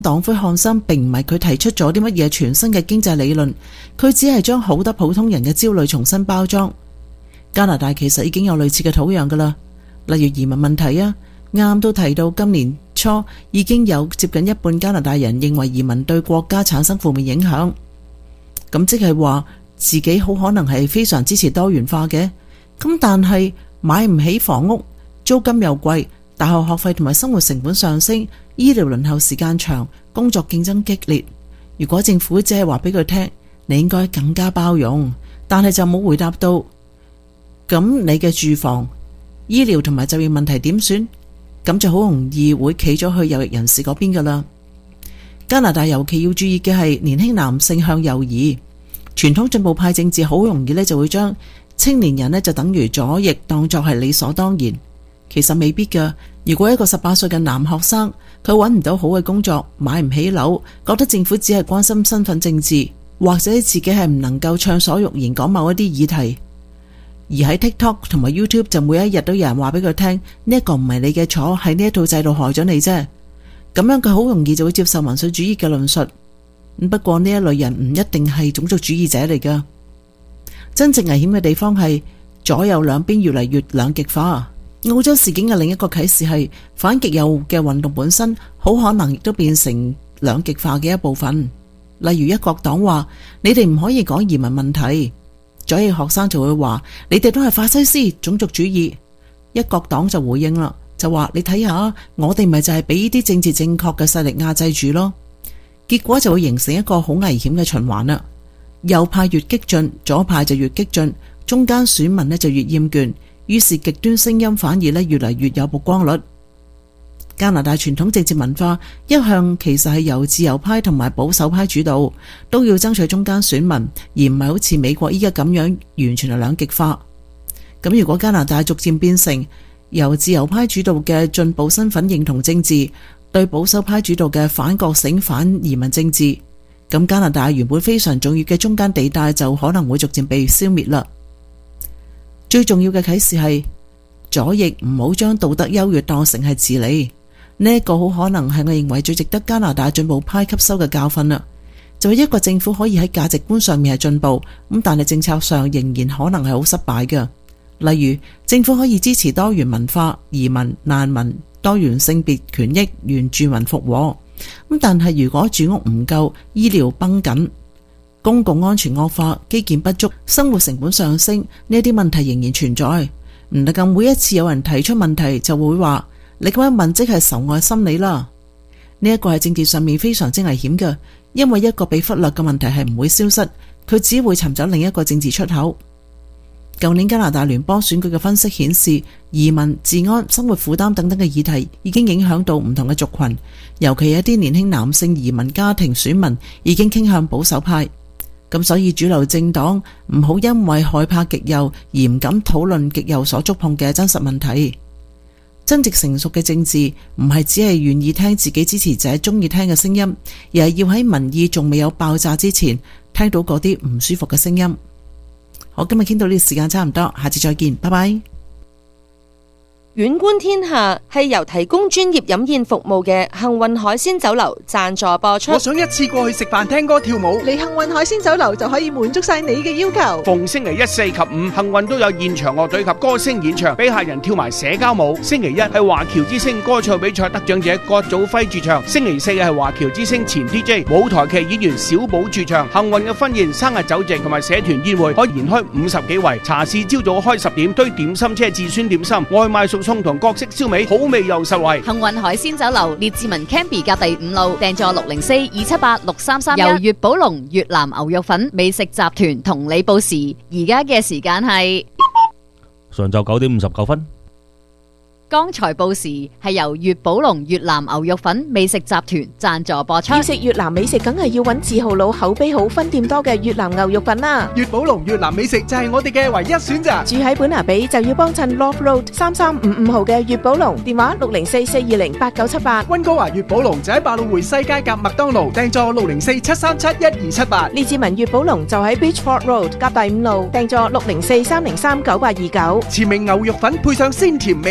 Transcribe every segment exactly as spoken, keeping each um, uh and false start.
黨魁漢森並唔係佢提出咗啲乜嘢全新嘅經濟理論，佢只係將好多普通人嘅焦慮重新包裝。加拿大其實已經有類似嘅土壤噶啦，例如移民問題啊，啱都提到今年初已經有接近一半加拿大人認為移民對國家產生負面影響，咁即係話自己好可能係非常支持多元化嘅，咁但係買唔起房屋，租金又貴，大學學費同埋生活成本上升，醫療輪候時間長，工作競爭激烈。如果政府只係話俾佢聽，你應該更加包容，但係就冇回答到，咁你嘅住房、醫療同埋就業問題點算？咁就好容易會企咗去右翼人士嗰邊噶啦。加拿大尤其要注意嘅係年輕男性向右移，傳統進步派政治好容易呢就會將青年人呢就等於左翼當作係理所當然，其實未必噶。如果一個十八歲嘅男學生，佢揾唔到好嘅工作，買唔起樓，覺得政府只係關心身份政治，或者自己係唔能夠暢所欲言講某一啲議題，而喺 TikTok 同埋 YouTube 就每一日都有人話俾佢聽，呢一個唔係你嘅錯，係呢一套制度害咗你啫。咁樣佢好容易就會接受民粹主義嘅論述。不過呢一類人唔一定係種族主義者嚟噶。真正危險嘅地方係左右兩邊越嚟越兩極化。澳洲事件嘅另一個啟示係反極右嘅運動本身好可能亦都變成兩極化嘅一部分。例如一國黨話你哋唔可以講移民問題，左翼學生就會話你哋都係法西斯種族主義。一國黨就回應啦，就話你睇下我哋咪就係俾呢啲政治正確嘅勢力壓制住咯。結果就會形成一個好危險嘅循環啦。右派越激進，左派就越激進，中間選民呢就越厭倦，於是極端聲音反而呢越嚟越有曝光率。加拿大傳統政治文化一向其實係由自由派同埋保守派主導，都要爭取中間選民，而唔係好似美國依家咁樣完全係兩極化。咁如果加拿大逐漸變成由自由派主導嘅進步身份認同政治，對保守派主導嘅反覺醒反移民政治，咁加拿大原本非常重要嘅中間地帶就可能會逐漸被消滅啦。最重要嘅啟示係左翼唔好將道德優越當成係治理，呢一個好可能係我認為最值得加拿大進步派吸收嘅教訓啦。就係一個政府可以喺價值觀上面係進步，咁但係政策上仍然可能係好失敗嘅。例如政府可以支持多元文化、移民、難民、多元性別權益、原住民復和，咁但係如果住屋唔夠、醫療繃緊、公共安全惡化、基建不足、生活成本上升，呢啲問題仍然存在。唔能夠每一次有人提出問題就會話你咁樣問即係仇外心理啦。呢一個係政治上面非常之危險嘅，因為一個被忽略嘅問題係唔會消失，佢只會尋找另一個政治出口。舊年加拿大聯邦選舉嘅分析顯示，移民、治安、生活負擔等等嘅議題已經影響到唔同嘅族群，尤其係一啲年輕男性移民家庭選民已經傾向保守派。咁所以主流政黨唔好因為害怕極右而唔敢討論極右所觸碰嘅真實問題。真正成熟嘅政治唔係只係願意聽自己支持者中意聽嘅聲音，而係要喺民意仲未有爆炸之前聽到嗰啲唔舒服嘅聲音。好，今日傾到呢個時間差唔多，下次再見，拜拜。 遠觀天下係由提供專業飲宴服務嘅幸運海鮮酒樓贊助播出。 我想一次過去食飯、聽歌、跳舞， 嚟幸運海鮮酒樓就可以滿足晒你嘅要求。 逢星期一、四及五，幸運都有現場樂隊及歌星演唱，俾客人跳埋社交舞。星期一係華僑之星歌唱比賽得獎者郭祖輝駐唱，星期四係華僑之星前 D J 舞台劇演員小寶駐唱。幸運嘅婚宴、生日酒席同埋社團宴會可以延開五十幾圍。茶市朝早開十點，堆點心車至酸點心，外賣熟餸同各式燒味，好味又實惠。 幸運海鮮酒樓列治文 Canby 隔第五路，訂座六零四二七八六三三一。由粵寶龍越南牛肉粉美食集團同你報時，而家嘅時間係上晝九點五十九分。 剛才報時係由粵寶龍越南牛肉粉美食集團贊助播出。 要食越南美食，梗係要揾字號佬、口碑好、分店多嘅越南牛肉粉啦。 粵寶龍越南美食就係我哋嘅唯一選擇。 住喺本拿比就要幫襯 Love Road 三三五五號嘅粵寶龍，電話六零四四二零八九七八。 溫哥華粵寶龍就喺百老匯西街夾麥當勞，訂座六零四七三七一二七八。 列治文粵寶龍就喺 Beachford Road 夾第五路，訂座六零四三零三九八二九。 前明牛肉粉配上鮮甜美味嘅湯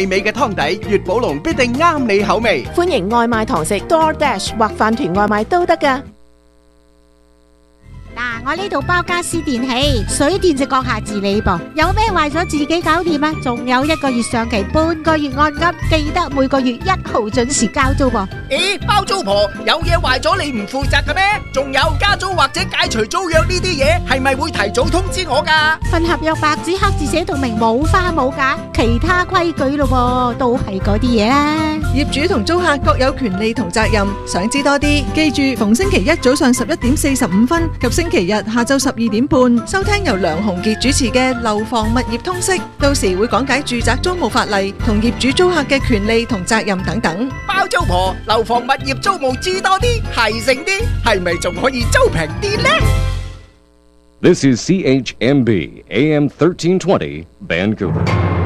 湯底，粵寶龍必定啱你口味。 歡迎外賣堂食 DoorDash 或飯團外賣都得㗎。 嗱，我呢度包家私電器，水電就閣下自理噃，有咩壞咗自己搞掂啊！仲有一個月上期，半個月按金，記得每個月一號準時交租噃。 咦，包租婆有嘢壞咗你唔負責嘅咩？仲有加租或者解除租約呢啲嘢，係咪會提早通知我㗎？ 份合約白紙黑字寫到明，冇花冇假，其他規矩咯喎，都係嗰啲嘢啦。 業主同租客各有權利同責任，想知多啲，記住逢星期一早上十一點四十五分及星期日下晝十二點半收聽由梁鴻傑主持嘅《樓房物業通識》，到時會講解住宅租務法例同業主租客嘅權利同責任等等。 包租婆樓房物業租務知多啲，係醒啲，係咪仲可以租平啲呢？ This is C H M B A M thirteen twenty Vancouver。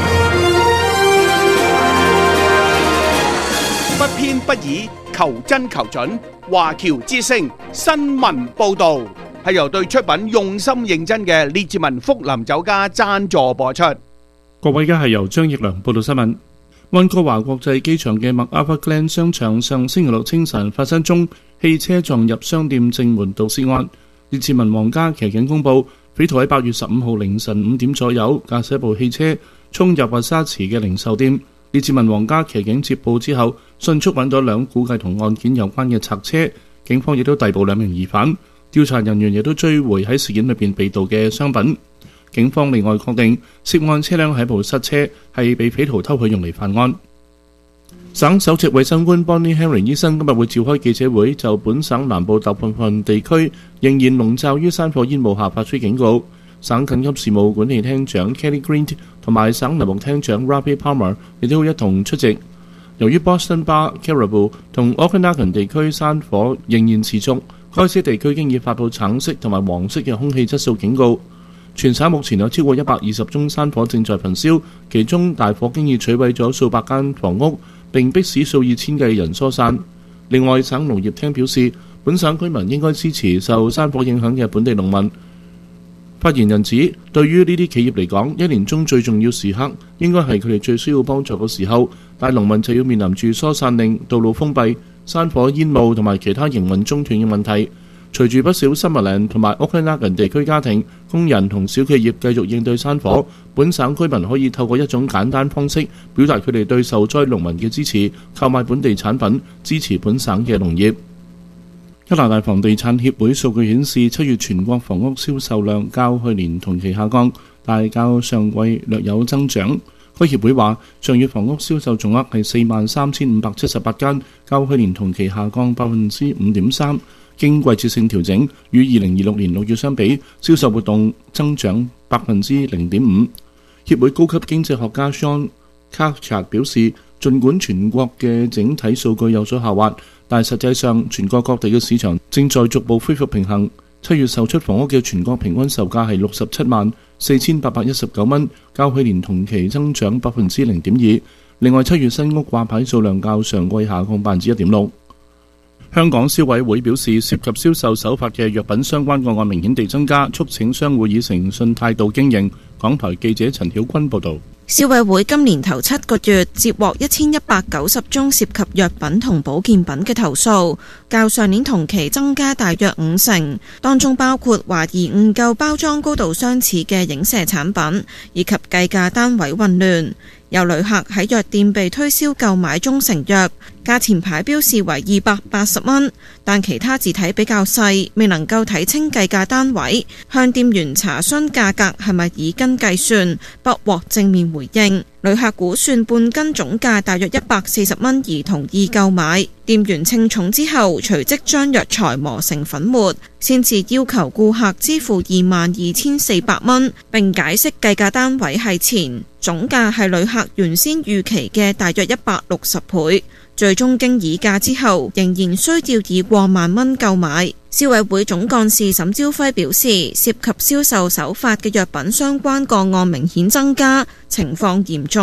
不偏不倚，求真求準。華僑之聲新聞報導係由對出品用心認真嘅列治文福林酒家贊助播出。 各位，而家係由張奕良報道新聞。溫哥華國際機場嘅麥阿弗 Glen 商場上星期六清晨發生宗汽車撞入商店正門盜竊案。列治文皇家騎警公佈，匪徒喺八月十五號凌晨五點左右駕駛一部汽車衝入華沙池嘅零售店。列治文皇家騎警接報之後，迅速揾到兩估計同案件有關嘅賊車，警方亦都逮捕兩名疑犯。調查人員亦都追回喺事件裏邊被盜嘅商品。警方另外確定涉案車輛係部失車，係被匪徒偷去用嚟犯案。省首席衛生官 Bonnie Henry 醫生今日會召開記者會，就本省南部大部分地區仍然籠罩於山火煙霧下發出警告。省緊急事務管理廳長 Kelly Green 同埋省林務廳長 Robbie Palmer 亦都會一同出席。由於 Boston Bar、Caribou 同 Okanagan 地區山火仍然持續，該些地區經已發布橙色同埋黃色嘅空氣質素警告。全省目前有超過一百二十宗山火正在焚燒，其中大火經已摧毀咗數百間房屋，並迫使數以千計人疏散。另外，省農業廳表示，本省居民應該支持受山火影響嘅本地農民。發言人指，對於呢啲企業嚟講，一年中最重要時刻應該係佢哋最需要幫助嘅時候，但農民就要面臨住疏散令、道路封閉、山火煙霧同埋其他營運中斷嘅問題。隨住不少 Summerland 同埋 Okanagan 地區家庭、工人同小企業繼續應對山火，本省居民可以透過一種簡單方式表達佢哋對受災農民嘅支持，購買本地產品，支持本省嘅農業。加拿大房地產協會數據顯示，七月全國房屋銷售量較去年同期下降，但較上季略有增長。該協會話，上月房屋銷售總額係四萬三千五百七十八間，較去年同期下降百分之五點三。經季節性調整，與二零二六年六月相比，銷售活動增長百分之零點五。協會高級經濟學家 Sean Karchak 表示，儘管全國嘅整體數據有所下滑，但實際上全國各地嘅市場正在逐步恢復平衡。七月售出房屋嘅全國平均售價係六十七萬四千八百一十九蚊，較去年同期增長百分之零點二。另外，七月新屋掛牌數量較上季下降百分之一點六。香港消委會表示，涉及銷售手法嘅藥品相關個案明顯地增加，促請商戶以誠信態度經營。港台記者陳曉君報導。 消委會今年頭七個月接獲一千一百九十宗涉及藥品同保健品嘅投訴，較上年同期增加大約五成。當中包括懷疑誤購包裝高度相似嘅影射產品，以及計價單位混亂。有旅客喺藥店被推銷購買中成藥，價錢牌標示為二百八十蚊，但其他字體比較細，未能夠睇清計價單位。向店員查詢價格係咪以斤計算，不獲正面回應。旅客估算半斤總價大約一百四十蚊而同意購買，店員稱重之後，隨即將藥材磨成粉末，先至要求顧客支付二萬二千四百蚊，並解釋計價單位係錢，總價係旅客原先預期嘅大約一百六十倍。最終經議價之後，仍然需要以過萬蚊購買。消委會總幹事沈朝輝表示，涉及銷售手法嘅藥品相關個案明顯增加，情況嚴重。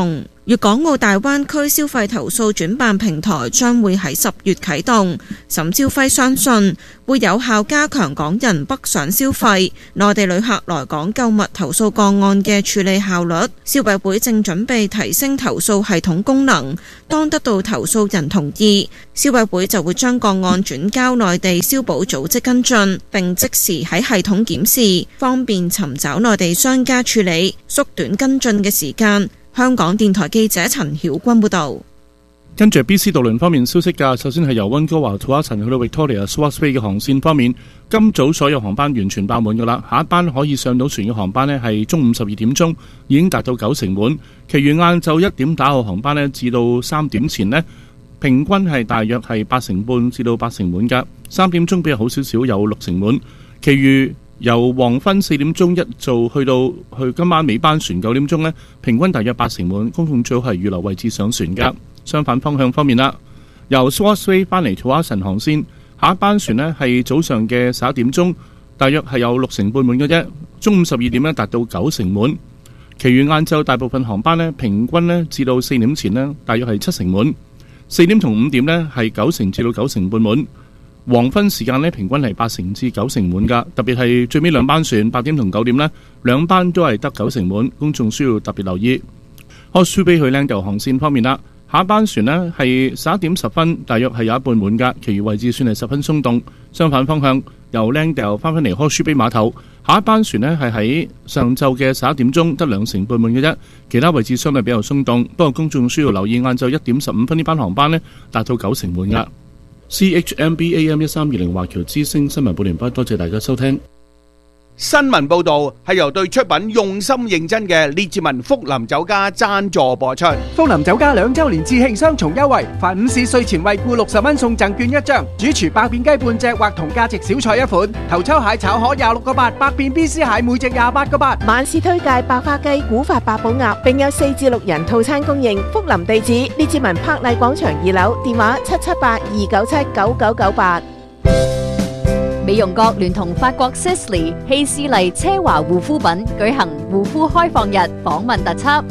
粵港澳大灣區消費投訴轉辦平台將會喺十月啟動。沈朝輝相信會有效加強港人北上消費、內地旅客來港購物投訴個案嘅處理效率。消委會正準備提升投訴系統功能，當得到投訴人同意，消委會就會將個案轉交內地消保組織跟進，並即時喺系統檢視，方便尋找內地商家處理，縮短跟進嘅時間。香港電台記者陳曉君報導。 跟住 B C 渡輪方面消息㗎，首先係由溫哥華土瓜灣去到 Victoria Swartz Bay 嘅航線方面，今早所有航班完全爆滿㗎啦。下一班可以上到船嘅航班呢係中午十二點鐘，已經達到九成滿。其餘晏晝一點打後航班呢，至到三點前呢，平均係大約係八成半至到八成滿㗎。三點鐘比較好少少，有六成滿。其餘由黃昏四點鐘一做去到去今晚尾班船九點鐘呢，平均大約八成滿，公眾最好係預留位置上船㗎。相反方向方面啦，由 Swartz Bay 翻嚟土瓜灣航線，下一班船呢係早上嘅十一點鐘，大約係有六成半滿嘅啫。中午十二點呢達到九成滿，其餘晏晝大部分航班呢平均呢至到四點前呢大約係七成滿，四點同五點呢係九成至到九成半滿。黃昏時間呢平均係八成至九成滿㗎，特別係最尾兩班船八點同九點呢兩班都係得九成滿，公眾需要特別留意。Horse Bay 去 Langdale 航線方面啦，下一班船呢係十一點十分，大約係有一半滿㗎，其餘位置算係十分鬆動。相反方向由 Langdale 翻返嚟 Horse Bay 碼頭，下一班船呢係喺上晝嘅十一點鐘得兩成半滿嘅啫，其他位置相對比較鬆動。不過公眾需要留意晏晝一點十五分呢班航班呢達到九成滿㗎。C H M B A M 一三二零華僑之聲新聞報連畢，多謝大家收聽。 新聞報導係由對出品用心認真嘅列治文福林酒家贊助播出。 福林酒家兩週年致慶雙重優惠，凡午市稅前惠顧六十蚊送贈券一張，主廚百變雞半隻或同價值小菜一款，頭抽蟹炒河廿六個八，百變 B C 蟹每隻廿八個八。 晚市推介白花雞、古法八寶鴨，並有四至六人套餐供應。福林地址列治文柏麗廣場二樓，電話七七八二九七九九九八。 美容閣聯同法國 Sisley 希斯麗奢華護膚品舉行護膚開放日訪問特輯。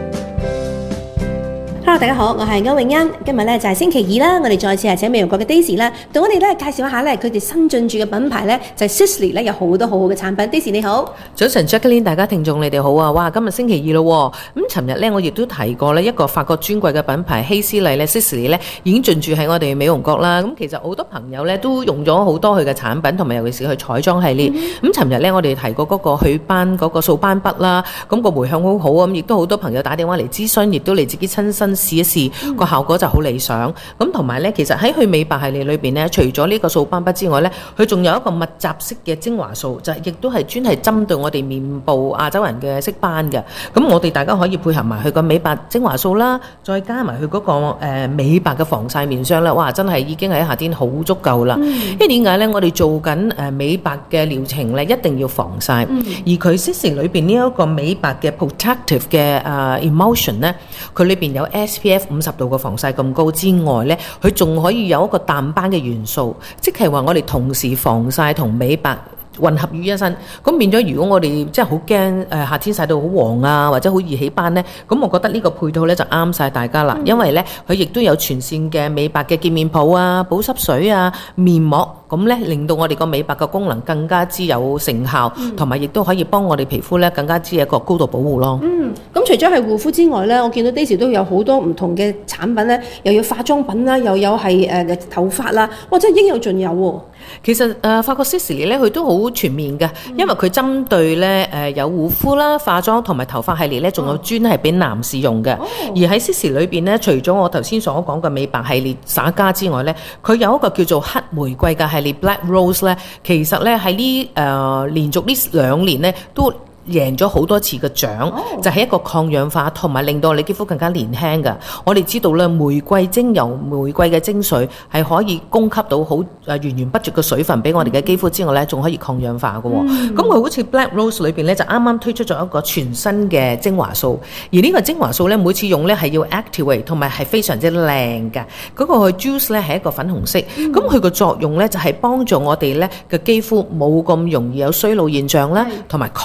Hello， 大家好，我係歐永欣。今日咧就係星期二啦，我哋再次係請美容閣嘅 Daisy 啦，同我哋咧介紹一下咧佢哋新進駐嘅品牌咧就係 Sisley 咧有好多好好嘅產品。Daisy 你好， 早晨 Jacqueline， 大家聽眾你哋好啊！哇，今日星期二咯，咁尋日咧我亦都提過咧一個法國尊貴嘅品牌希斯麗咧 Sisley 咧已經進駐喺我哋美容閣啦。咁其實好多朋友咧都用咗好多佢嘅產品，同埋尤其是佢彩妝系列。咁尋日咧我哋提過嗰個祛斑嗰個掃斑筆啦，咁、那個回響好好啊！咁亦都好多朋友打電話嚟諮詢，亦都你自己親身試一試。嗯個效果就好理想，咁同埋呢，其實喺佢美白系列裏邊呢，除咗呢個掃斑筆之外呢，佢仲有一個密集式嘅精華素，就亦都係專係針對我哋面部亞洲人嘅色斑嘅。咁我哋大家可以配合埋佢個美白精華素啦，再加埋佢嗰個誒、呃、美白嘅防曬面霜啦，哇！真係已經喺夏天好足夠啦。嗯、因為點解呢？我哋做緊誒美白嘅療程呢，一定要防曬，嗯、而佢 Sisley 裏邊呢一個美白嘅 protective 嘅誒、uh, emulsion 呢，佢裏邊有 S P F 五十度嘅防曬咁高之外呢，佢仲可以有一個淡斑嘅元素，即係話我哋同時防曬同美白混合於一身，咁變咗如果我哋真係好驚誒夏天曬到好黃啊，或者好易起斑呢，咁我覺得呢個配套呢就啱晒大家啦，嗯、因為呢，佢亦都有全線嘅美白嘅潔面泡啊、保濕水啊、面膜，咁呢令到我哋個美白嘅功能更加之有成效，同埋亦都可以幫我哋皮膚呢更加之有一個高度保護咯。 嗯，咁除咗係護膚之外呢，我見到 Daisy 都有好多唔同嘅產品呢，又有化妝品啦，又有係誒、呃、頭髮啦，哇！真係應有盡有喎。 其實誒、呃、法國 Sisley 咧，佢都好全面嘅，因為佢針對咧誒、呃、有護膚啦、化妝同埋頭髮系列咧，仲有專係俾男士用嘅。哦、而喺 Sisley 裏邊咧，除咗我頭先所講嘅美白系列耍家之外咧，佢有一個叫做黑玫瑰嘅系列 Black Rose 咧，其實咧喺呢誒連續呢兩年咧都贏咗好多次嘅獎，哦、就係一個抗氧化同埋令到你肌膚更加年輕嘅。我哋知道咧，玫瑰精油、玫瑰嘅精髓係可以供給到好誒源源不絕嘅水分俾我哋嘅肌膚之外咧，仲可以抗氧化嘅。咁佢、嗯、好似 Black Rose 裏邊咧，就啱啱推出咗一個全新嘅精華素，而呢個精華素咧，每次用咧係要 activate 同埋係非常之靚嘅。嗰、那個 juice 咧係一個粉紅色，咁佢個作用咧就係幫助我哋咧嘅肌膚冇咁容易有衰老現象啦，同埋抗氧化。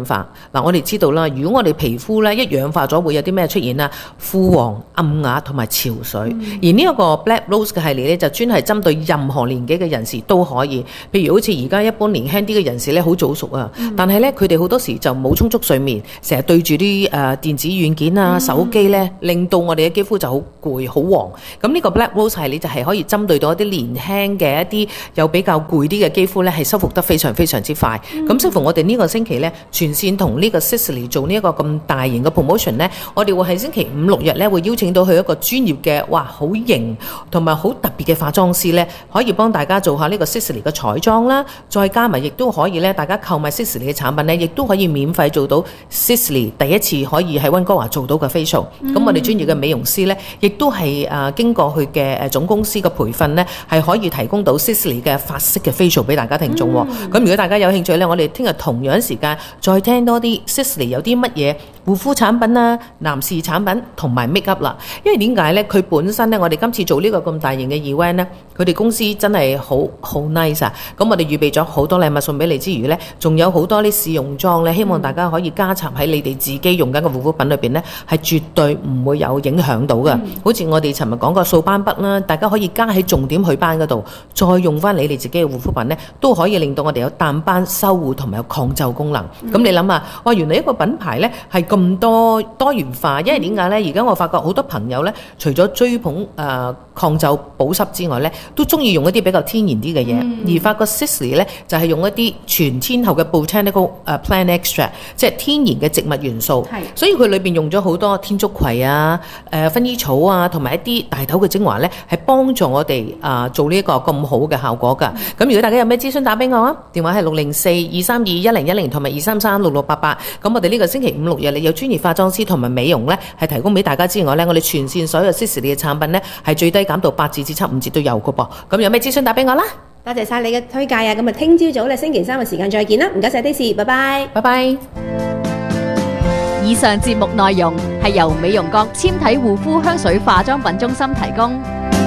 化。嗱，我哋知道啦，如果我哋皮膚咧一氧化咗，會有啲咩出現啊？枯黃、暗啞同埋潮水。嗯、而呢一個 Black Rose 嘅系列咧，就專係針對任何年紀嘅人士都可以。譬如好似而家一般年輕啲嘅人士咧，好早熟啊，嗯、但係咧佢哋好多時就冇充足睡眠，成日對住啲誒電子軟件啊、嗯、手機咧，令到我哋嘅肌膚就好攰、好黃。咁呢個 Black Rose 系列就係可以針對到一啲年輕嘅一啲有比較攰啲嘅肌膚咧，係修復得非常非常之快。咁適逢我哋呢個星期咧，全線同呢個 Sisley 做呢一個咁大型嘅 promotion 咧，我哋會喺星期五六日咧會邀請到佢一個專業嘅，哇，好型同埋好特別嘅化妝師咧，可以幫大家做下呢個 Sisley 嘅彩妝啦，再加埋亦都可以咧，大家購買 Sisley 嘅產品咧，亦都可以免費做到 Sisley 第一次可以喺溫哥華做到嘅 facial。咁、嗯、我哋專業嘅美容師咧，亦都係誒、呃、經過佢嘅誒總公司嘅培訓咧，係可以提供到 Sisley 嘅法式嘅 facial 俾大家聽眾。咁、嗯、如果大家有興趣咧，我哋聽日同樣時間再聽多啲 Sisley 有啲乜嘢護膚產品啊、男士產品同埋 make up 啦。因為點解咧？佢本身咧，我哋今次做呢個咁大型嘅 event 咧，佢哋公司真係好好 nice 啊！咁我哋預備咗好多禮物送俾你之餘咧，仲有好多啲試用裝咧，希望大家可以加插喺你哋自己用緊嘅護膚品裏邊咧，係絕對唔會有影響到嘅。嗯、好似我哋尋日講過掃斑筆啦，大家可以加喺重點去斑嗰度，再用翻你哋自己嘅護膚品咧，都可以令到我哋有淡斑修護同埋有抗皺功能。咁、嗯、你諗下，哇！原來一個品牌咧係咁多多元化，因為點解咧？而家我發覺好多朋友咧，除咗追捧誒、呃、抗皺保濕之外咧，都中意用一啲比較天然啲嘅嘢。嗯、而發覺 Sisley 咧就係、是、用一啲全天候嘅 botanical 誒 plant extract， 即係天然嘅植物元素。係，所以佢裏邊用咗好多天竺葵啊、誒、呃、薰衣草啊，同埋一啲大豆嘅精華咧，係幫助我哋啊、呃、做呢一個咁好嘅效果㗎。咁、嗯、如果大家有咩諮詢打俾我啊，電話係六零四二三二一零一零同埋二三三六六八八。咁我哋呢個星期五六日你有專業化妝師同埋美容咧，係提供俾大家之外咧，我哋全線所有 Sisley 嘅產品咧係最低減到八折至七五折都有㗎噃。咁有咩諮詢打俾我啦。 多謝晒你嘅推介啊！咁啊，聽朝早咧星期三嘅時間再見啦。唔該晒 Daisy，拜拜， 拜拜。 以上節目內容係由美容閣纖體護膚香水化妝品中心提供。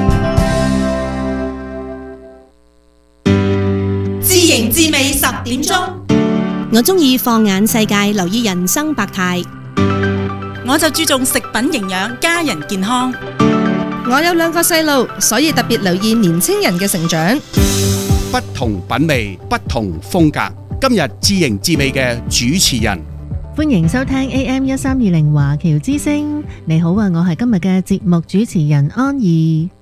知型知味十點鐘， 我中意放眼世界，留意人生百態。 我就注重食品營養，家人健康。 我有兩個細路，所以特別留意年青人嘅成長。 不同品味，不同風格。今日知型知味嘅主持人， 歡迎收聽 A M 一三二零華僑之聲。你好啊，我係今日嘅節目主持人安怡。